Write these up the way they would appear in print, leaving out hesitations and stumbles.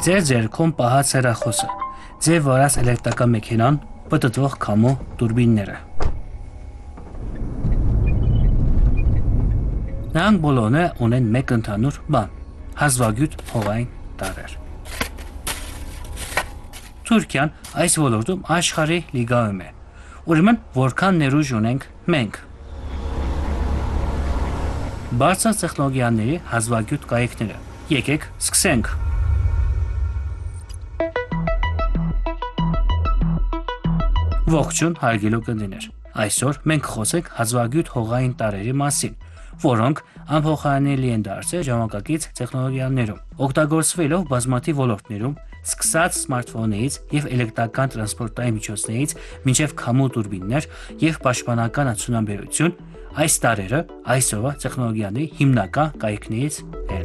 Ձեր ձեռքում պահած հեռախոսը, ձեր վարած էլեկտրական մեքենան, պտտվող քամու տուրբինները։ Նրանք բոլորը ունեն մեկ ընդհանուր բան՝ հազվագյուտ հողային տարրեր։ Թուրքիան այս ոլորտում աշխարհի լիգայում է։ Ուրեմն որքան ներուժ ունենք մենք։ Բարձր տեխնոլոգիաների հազվագյուտ կայքները։ Եկեք սկսենք։ Ողջույն հարգելի ունկնդիրներ։ Այսօր մենք խոսենք հազվագյուտ հողային տարրերի մասին, որոնք անփոխարինելի են դարձել ժամանակակից տեխնոլոգիաներում, օգտագործվելով բազմաթիվ ոլորտներում, սկսած սմարթֆոններից եւ էլեկտրական տրանսպորտային միջոցներից մինչեւ քամու տուրբիններ եւ պաշտպանական արդյունաբերություն, այս տարրերը այսօրվա տեխնոլոգիաների հիմնական կայքներից են։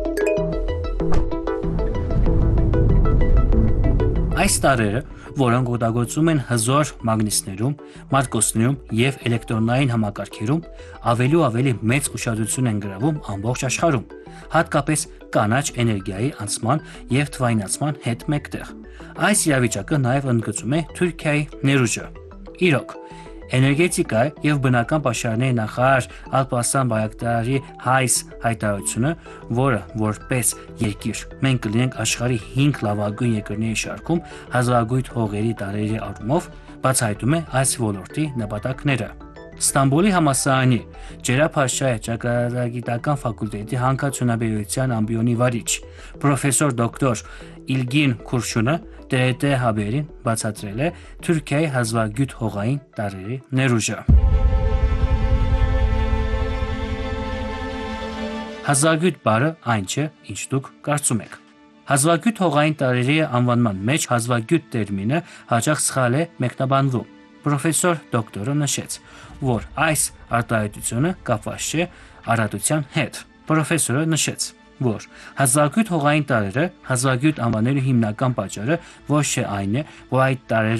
Այս տարրերը, որոնք օգտագործում են հզոր մագնիսներում, մարտկոցներում եւ էլեկտրոնային համակարգերում, ավելի ու ավելի մեծ ուշադրություն են գրավում ամբողջ աշխարհում, հատկապես կանաչ էներգիայի անցման եւ թվայնացման հետ մեկտեղ։ Այս իրավիճակը նաեւ ընդգծում է Թուրքիայի ներուժը։ Իրոք, էներգետիկա եւ բնական պաշարների նախարար Ալպարսան Բայրակտարի հայս հայտարարությունը, որը որպես երկիր մենք կլինենք աշխարհի 5 լավագույն երկրների շարքում հազվագյուտ հողերի տարրերի առումով, բացահայտում է այս ոլորտի նպատակները։ Ստամբուլի համալսարանի ջրափաշայի ճակատագիտական ֆակուլտետի հանքարդյունաբերության ամբիոնի վարիչ, պրոֆեսոր դոկտոր Իլգին Քուրշունը TRT հաբերին բացատրել է Թուրքիայի հազվագյուտ հողային տարրերի ներուժը։ Հազվագյուտ բառը այն չէ, ինչ դուք կարծում եք։ Հազվագյուտ հողային տարրերի անվանման մեջ հազվագյուտ տերմինը հաճախ սխալ է մեկնաբանվում։ Պրոֆեսոր դոկտորը նշեց, որ այս արտահայտությունը կապված չէ առատության հետ։ Պրոֆեսորը նշեց, որ հազվագյուտ հողային տարրերը հազվագյուտ անվանելու հիմնական պատճառը ոչ թե այն է, որ այդ տարրերը